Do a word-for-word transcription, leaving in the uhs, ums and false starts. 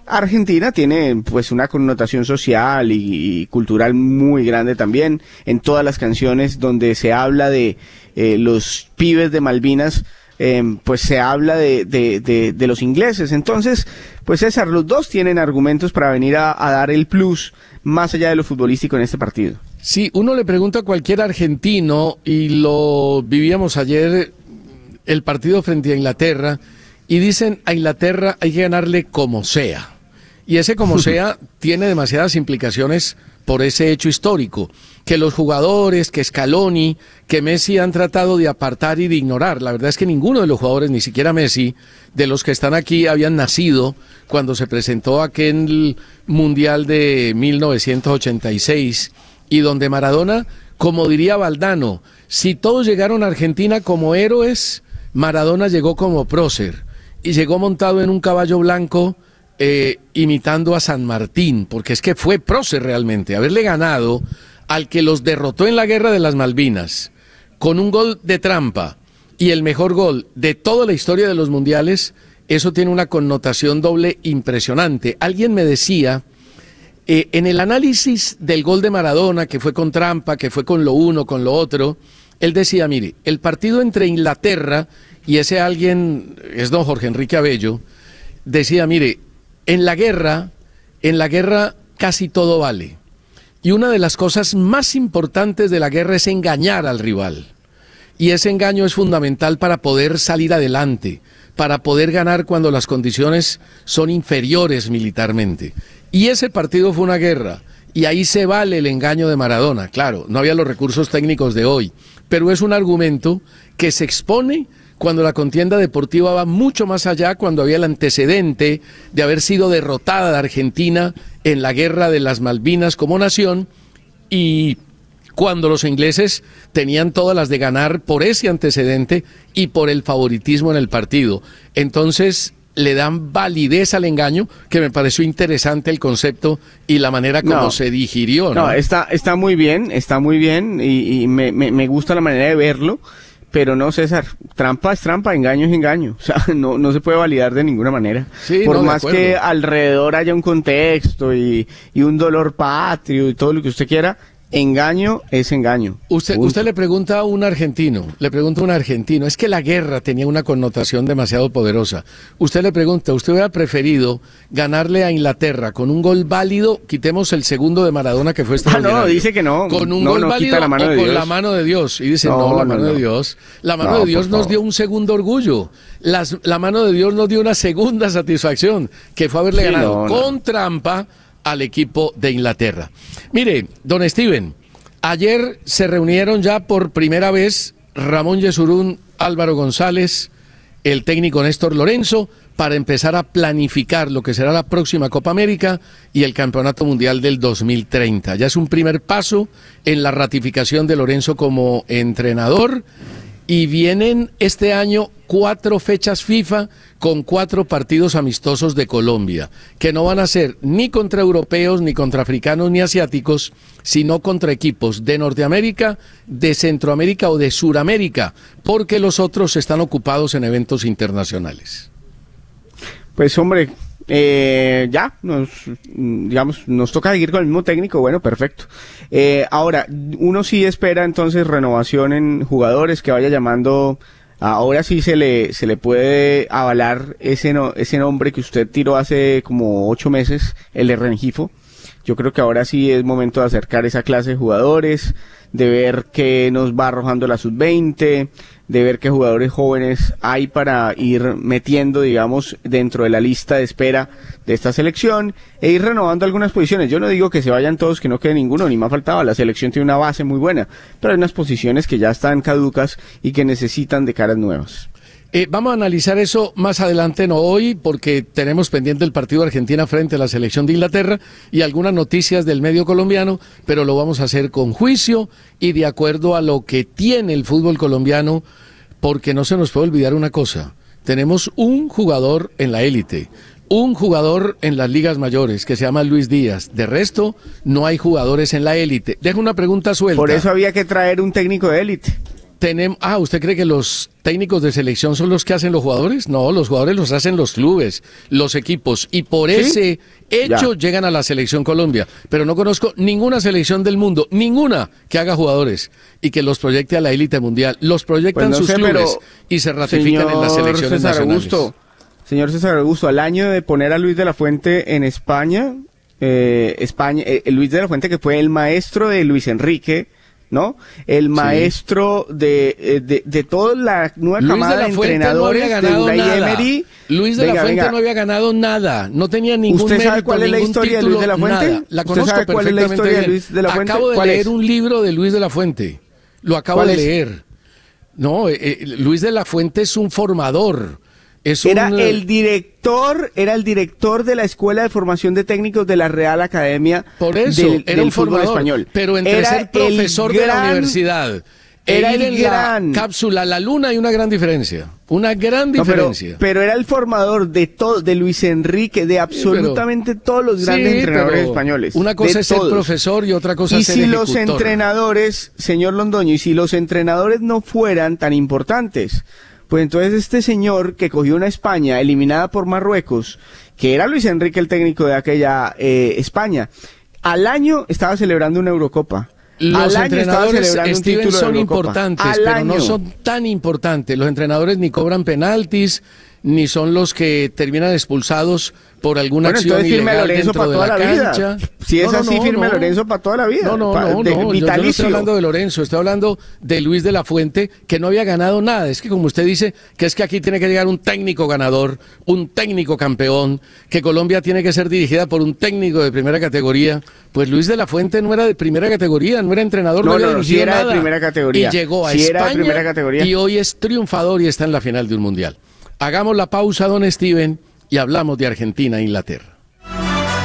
Argentina tiene pues una connotación social y, y cultural muy grande también. En todas las canciones donde se habla de eh, los pibes de Malvinas, eh, pues se habla de, de, de, de los ingleses. Entonces, pues César, los dos tienen argumentos para venir a, a dar el plus más allá de lo futbolístico en este partido. Sí, uno le pregunta a cualquier argentino, y lo vivíamos ayer, el partido frente a Inglaterra, y dicen, a Inglaterra hay que ganarle como sea. Y ese como sea tiene demasiadas implicaciones por ese hecho histórico, que los jugadores, que Scaloni, que Messi han tratado de apartar y de ignorar. La verdad es que ninguno de los jugadores, ni siquiera Messi, de los que están aquí, habían nacido cuando se presentó aquel Mundial de mil novecientos ochenta y seis, y donde Maradona, como diría Valdano, si todos llegaron a Argentina como héroes, Maradona llegó como prócer, y llegó montado en un caballo blanco, Eh, imitando a San Martín, porque es que fue prócer realmente, haberle ganado al que los derrotó en la guerra de las Malvinas, con un gol de trampa, y el mejor gol de toda la historia de los mundiales. Eso tiene una connotación doble impresionante. Alguien me decía, eh, en el análisis del gol de Maradona, que fue con trampa, que fue con lo uno, con lo otro, él decía, mire, el partido entre Inglaterra, y ese alguien es don Jorge Enrique Abello, decía, mire, En la guerra, en la guerra casi todo vale. Y una de las cosas más importantes de la guerra es engañar al rival. Y ese engaño es fundamental para poder salir adelante, para poder ganar cuando las condiciones son inferiores militarmente. Y ese partido fue una guerra, y ahí se vale el engaño de Maradona. Claro, no había los recursos técnicos de hoy, pero es un argumento que se expone cuando la contienda deportiva va mucho más allá, cuando había el antecedente de haber sido derrotada de Argentina en la guerra de las Malvinas como nación, y cuando los ingleses tenían todas las de ganar por ese antecedente y por el favoritismo en el partido. Entonces le dan validez al engaño, que me pareció interesante el concepto y la manera como no, se digirió, ¿no? No, está, está muy bien, está muy bien, y, y me, me, me gusta la manera de verlo. Pero no, César, trampa es trampa, engaño es engaño. O sea, no, no se puede validar de ninguna manera. Sí, Por no, más que alrededor haya un contexto y, y un dolor patrio y todo lo que usted quiera, engaño es engaño. Usted, usted le pregunta a un argentino, le pregunta a un argentino, es que la guerra tenía una connotación demasiado poderosa. Usted le pregunta, ¿usted hubiera preferido ganarle a Inglaterra con un gol válido? Quitemos el segundo de Maradona, que fue extraordinario. Ah, no, dice que no. ¿Con un no, gol no, válido la mano o de con Dios. la mano de Dios? Y dice, no, no la no, mano no. de Dios. La mano no, de Dios nos favor. dio un segundo orgullo. Las, la mano de Dios nos dio una segunda satisfacción, que fue haberle Sí, ganado no, con no. trampa al equipo de Inglaterra. Mire, don Steven, ayer se reunieron ya por primera vez Ramón Yesurún, Álvaro González, el técnico Néstor Lorenzo, para empezar a planificar lo que será la próxima Copa América y el Campeonato Mundial del dos mil treinta. Ya es un primer paso en la ratificación de Lorenzo como entrenador, y vienen este año cuatro fechas FIFA con cuatro partidos amistosos de Colombia, que no van a ser ni contra europeos, ni contra africanos, ni asiáticos, sino contra equipos de Norteamérica, de Centroamérica o de Suramérica, porque los otros están ocupados en eventos internacionales. Pues hombre, eh, ya, nos, digamos, nos toca seguir con el mismo técnico, bueno, perfecto. Eh, ahora, uno sí espera entonces renovación en jugadores, que vaya llamando, ahora sí se le, se le puede avalar ese, no, ese nombre que usted tiró hace como ocho meses, el de Rengifo. Yo creo que ahora sí es momento de acercar esa clase de jugadores, de ver qué nos va arrojando la sub veinte, de ver qué jugadores jóvenes hay para ir metiendo, digamos, dentro de la lista de espera de esta selección, e ir renovando algunas posiciones. Yo no digo que se vayan todos, que no quede ninguno, ni más faltaba, la selección tiene una base muy buena, pero hay unas posiciones que ya están caducas y que necesitan de caras nuevas. Eh, vamos a analizar eso más adelante, no hoy, porque tenemos pendiente el partido de Argentina frente a la selección de Inglaterra y algunas noticias del medio colombiano, pero lo vamos a hacer con juicio y de acuerdo a lo que tiene el fútbol colombiano, porque no se nos puede olvidar una cosa: tenemos un jugador en la élite, un jugador en las ligas mayores que se llama Luis Díaz. De resto, no hay jugadores en la élite. Dejo una pregunta suelta. Por eso había que traer un técnico de élite. tenemos, ah, ¿usted cree que los técnicos de selección son los que hacen los jugadores? No, los jugadores los hacen los clubes, los equipos, y por ¿Sí? ese hecho ya. llegan a la selección Colombia. Pero no conozco ninguna selección del mundo, ninguna que haga jugadores y que los proyecte a la élite mundial. Los proyectan pues no sus sé, clubes y se ratifican en las selecciones César nacionales. Augusto, señor César Augusto, al año de poner a Luis de la Fuente en España, eh, España, eh, Luis de la Fuente que fue el maestro de Luis Enrique, ¿no? El maestro sí. de, de, de toda la nueva Luis camada de, de entrenadores no de Unai Emery. Luis de venga, la Fuente venga. no había ganado nada, no tenía ningún ¿Usted mérito, sabe cuál es la historia título, de Luis de la Fuente? Nada. La ¿Usted conozco sabe cuál es la historia de Luis de la Fuente? Acabo de ¿Cuál leer es? un libro de Luis de la Fuente, lo acabo de es? leer. No, eh, eh, Luis de la Fuente es un formador. Es era un, el director, era el director de la Escuela de Formación de Técnicos de la Real Academia Por eso, del, era del un fútbol formador, español. Pero entre era ser profesor gran, de la universidad era e ir el en gran, la cápsula a la luna hay una gran diferencia. Una gran diferencia. No, pero, pero era el formador de todo, de Luis Enrique, de absolutamente sí, pero, todos los grandes sí, entrenadores españoles. Una cosa es todos. ser profesor y otra cosa y es ser si ejecutor. los entrenadores, señor Londoño, y si los entrenadores no fueran tan importantes, pues entonces este señor que cogió una España eliminada por Marruecos, que era Luis Enrique el técnico de aquella eh, España, al año estaba celebrando una Eurocopa. Los al entrenadores, año Steven, son importantes, al pero año. no son tan importantes. Los entrenadores ni cobran penaltis, ni son los que terminan expulsados por alguna bueno, acción ilegal dentro para de toda la, la cancha. Vida. Si es no, no, así, no, firme no. Lorenzo para toda la vida. No, no, pa, no, de, no. Yo, yo no estoy hablando de Lorenzo, estoy hablando de Luis de la Fuente, que no había ganado nada. Es que como usted dice, que es que aquí tiene que llegar un técnico ganador, un técnico campeón, que Colombia tiene que ser dirigida por un técnico de primera categoría. Pues Luis de la Fuente no era de primera categoría, no era entrenador, no, no había no, dirigido sí era nada. de primera categoría. Y llegó a sí España era de primera categoría. Y hoy es triunfador y está en la final de un mundial. Hagamos la pausa, don Steven, y hablamos de Argentina e Inglaterra.